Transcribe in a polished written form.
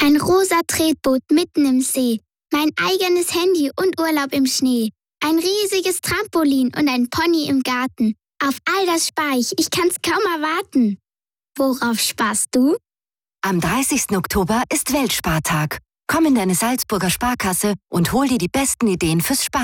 Ein rosa Tretboot mitten im See, mein eigenes Handy und Urlaub im Schnee, ein riesiges Trampolin und ein Pony im Garten. Auf all das spar ich kann's kaum erwarten. Worauf sparst du? Am 30. Oktober ist Weltspartag. Komm in deine Salzburger Sparkasse und hol dir die besten Ideen fürs Sparen.